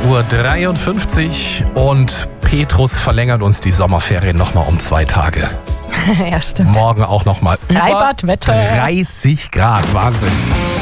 8:53 Uhr und Petrus verlängert uns die Sommerferien nochmal um 2 Tage. Ja, stimmt. Morgen auch nochmal über Freibadwetter. 30 Grad. Wahnsinn.